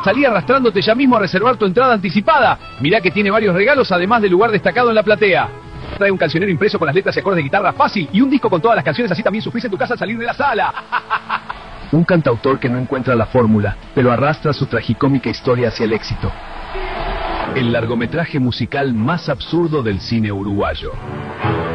Salí arrastrándote ya mismo a reservar tu entrada anticipada. Mirá que tiene varios regalos, además del lugar destacado en la platea. Trae un cancionero impreso con las letras y acordes de guitarra fácil y un disco con todas las canciones, así también sufrís en tu casa al salir de la sala. Un cantautor que no encuentra la fórmula, pero arrastra su tragicómica historia hacia el éxito. El largometraje musical más absurdo del cine uruguayo.